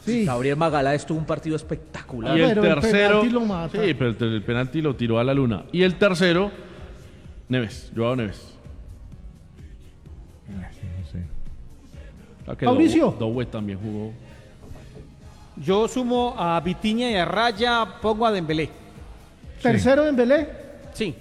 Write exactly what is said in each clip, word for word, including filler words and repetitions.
Sí. Gabriel Magaláes tuvo un partido espectacular. Y el Pero el tercero, penalti lo mata. sí, pero el, el penalti lo tiró a la luna. Y el tercero, Neves, Joao Neves. Ah, que Mauricio. Dowe, Dowe también jugó. Yo sumo a Vitinha y a Raya, pongo a Dembélé. Tercero en Belé. Sí.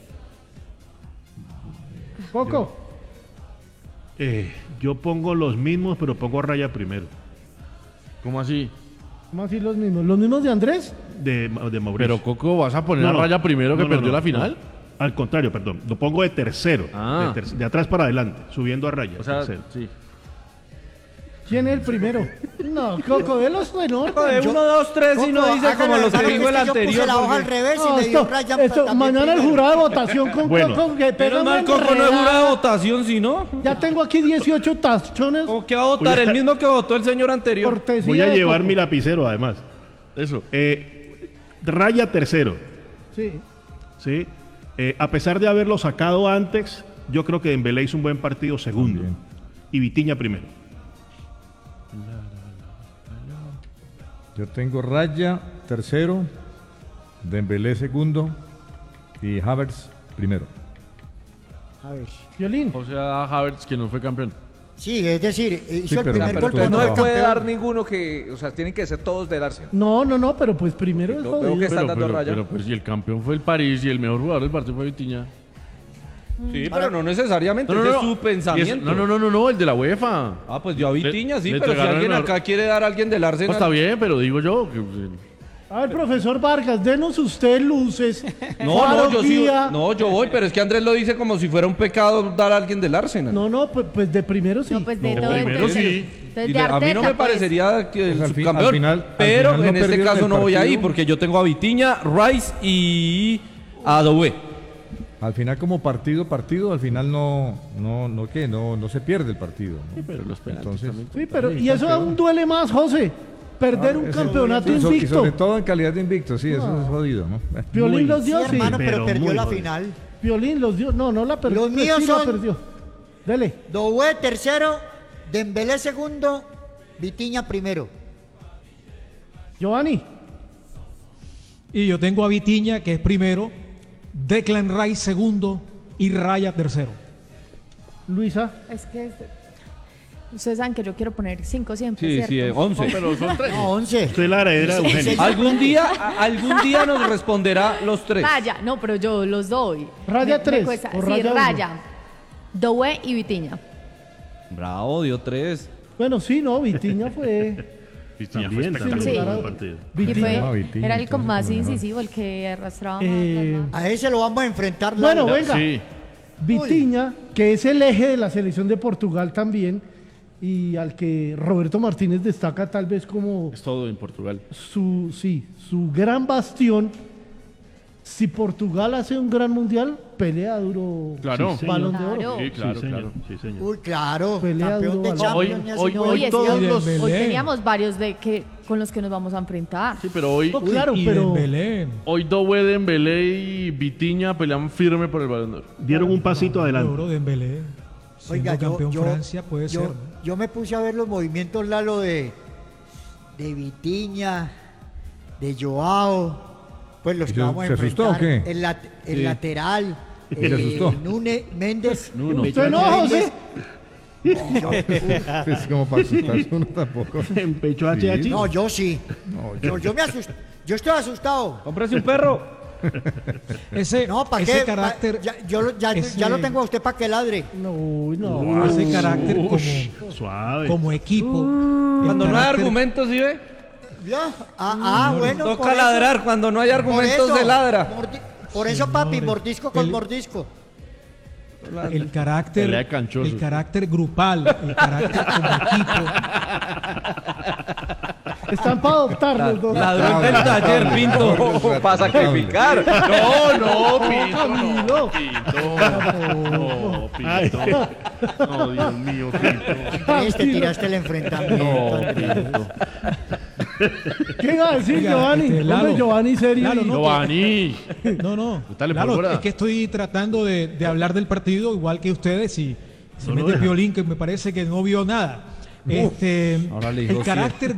Coco. Eh, yo pongo los mismos, pero pongo a Raya primero. ¿Cómo así? ¿Cómo así los mismos? ¿Los mismos de Andrés? De, de Mauricio. Pero Coco, ¿vas a poner No, a no. Raya primero que No, no, perdió no, la final? no. Al contrario, perdón. Lo pongo de tercero. Ah. De, ter- de atrás para adelante, subiendo a Raya. O sea, tercero. sí. ¿Quién es el primero? No, Coco, de los en orden. De uno, dos, tres y no dice como los que dijo el Yo puse anterior. la hoja al porque- revés y No, me dio esto- Raya esto, también mañana el primero. jurado de votación con Bueno. Coco. Que pega Menos una mal Coco no es enredada. jurado de votación, si no. Ya tengo aquí dieciocho tachones. ¿Cómo que va a votar? El mismo que votó el señor anterior. Cortesía Voy a de llevar Coco. mi lapicero, además. Eso. Eh, Raya tercero. Sí. ¿Sí? Eh, a pesar de haberlo sacado antes, yo creo que Dembélé hizo un buen partido segundo. También. Y Vitinha primero. Yo tengo Raya tercero, Dembélé segundo y Havertz primero. A ver. Violín. O sea, Havertz, que no fue campeón. Sí, es decir, hizo Sí, el pero- primer pero gol, tú- pero No no se fue puede campeón. dar ninguno que. O sea, tienen que ser todos del Arsenal. No, no, no, pero pues primero es Yo veo jodido. que están Pero, dando pero, Raya. pero, pues si el campeón fue el París y el mejor jugador del partido fue Vitinha. Sí, pero no necesariamente. No, no, ese no. es su Y es- pensamiento. no, no, no, no, no, el de la UEFA. Ah, pues yo a Vitinha sí, le pero si entregaron alguien el mejor- acá quiere dar a alguien del No, Arsenal. está bien, pero digo yo. Que, pues, A ver, profesor Vargas, denos usted luces. No, faro, no, yo sí. guía. No, yo voy, pero es que Andrés lo dice como si fuera un pecado dar a alguien del Arsenal. No, no, pues, pues de primero sí. No, pues de No, todo primero entonces- sí. entonces Y de le- a mí no Arteta, me pues. parecería que el Pues al fin- subcampeón, al final- al pero final no en este perdieron caso el no voy ahí partido. porque yo tengo a Vitinha, Rice y a Doué. Al final como partido, partido, al final no, no, no, ¿qué? No, no se pierde el partido. ¿no? pero los penaltis Entonces, también. Sí, pero y eso aún duele más, José. Perder un ese- campeonato y so- Y invicto. sobre todo en calidad de invicto, sí, eso es jodido, ¿no? Eh. Violín Muy- los Sí, dio, sí. hermano, pero, pero perdió muy la jodido. final. Violín los dio. No, no la perdió. Los míos sí la son- perdió. Dele. Doué tercero, Dembélé segundo, Vitinha primero. Giovanni. Y yo tengo a Vitinha, que es primero, Declan Rice segundo y Raya tercero. Luisa. Es que es- ustedes saben que yo quiero poner cinco siempre, Sí, ¿cierto? sí, eh, once. Pero son tres. No, once. Usted es la heredera de Eugenio. Algún día, a- algún día nos responderá los tres. Raya, no, pero yo los doy. Raya Me- me tres, cuesta- o sí, Raya uno. Raya, Doué y Vitinha. Bravo, dio tres. Bueno, sí, no, Vitinha fue. También, Sí. también. el partido. Y Vitinha. fue, Ah, Vitinha, era el entonces, más fue mejor. incisivo, el que arrastraba más. Eh, más, más. A ese lo vamos a enfrentar. Bueno, Laura. venga. Sí. Vitinha, que es el eje de la selección de Portugal también, y al que Roberto Martínez destaca tal vez como Es todo en Portugal. su, sí, su gran bastión. Si Portugal hace un gran mundial, pelea duro Claro. Sí, balón de Claro. oro. Sí, claro, sí, señor. claro. Sí, señor. Uy, claro. Pelea Campeón duro de balón. Champions. Hoy- y así hoy- no. hoy Oye, sí, todos hoy, los- hoy teníamos varios de que con los que nos vamos a enfrentar. Sí, pero hoy, No, claro, y pero Dembélé. hoy Dowe, Dembélé y Vitinha pelean firme por el Balón de Oro. Dieron un pasito adelante. Oro Dembélé. Siendo Oiga, yo, campeón yo- Francia puede yo- ser, ¿no? yo me puse a ver los movimientos, Lalo, de, de Vitinha, de Joao, pues los ¿Y que se- vamos a se asustó enfrentar. o qué? El, lat- el Sí. lateral, ¿Se eh, asustó? Núñez, Méndez. Nuno. usted no, José. Es como para asustarse uno tampoco. Empechó a Sí. H. No, yo sí. No, Yo, yo me asusté. Yo estoy asustado. Cómprese un perro. Ese, No, ¿para ese qué? carácter, Pa- ya, yo lo- ya, ese- ya lo tengo a usted para que ladre. No, uy, no. ese carácter como, Suave. como equipo. el Cuando no hay carácter- argumentos, ¿sí ve? Ya. Ah, ah, bueno. por Toca eso- ladrar. Cuando no hay por argumentos, eso, se ladra. mordi- Por eso, papi, Señores, mordisco con el- mordisco. El carácter, Pelea de canchosos. el carácter grupal, el carácter como equipo. Están para adoptar los dos. Ladrón del taller, Pinto. Para sacrificar. No, no, Pinto, Camilo. no, Pinto. No, Pinto. No, Dios mío, Pinto. Este tiraste el enfrentamiento. No, Pinto. ¿Qué iba a decir Oiga, Giovanni? este, Lalo. Hombre, Giovanni serio. Lalo, y- no. Giovanni. No, no. Dale, Claro, pólvora. es que estoy tratando de, de hablar del partido igual que ustedes y se No, mete no, Violín que me parece que no vio nada. Este, Ahora le el dijo carácter